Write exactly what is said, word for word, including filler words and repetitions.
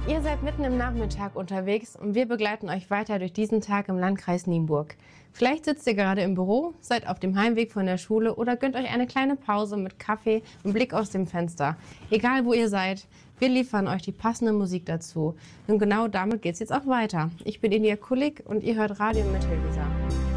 Ihr seid mitten im Nachmittag unterwegs und wir begleiten euch weiter durch diesen Tag im Landkreis Nienburg. Vielleicht sitzt ihr gerade im Büro, seid auf dem Heimweg von der Schule oder gönnt euch eine kleine Pause mit Kaffee und Blick aus dem Fenster. Egal wo ihr seid, wir liefern euch die passende Musik dazu. Und genau damit geht's jetzt auch weiter. Ich bin India Kulik und ihr hört Radio Mittelweser.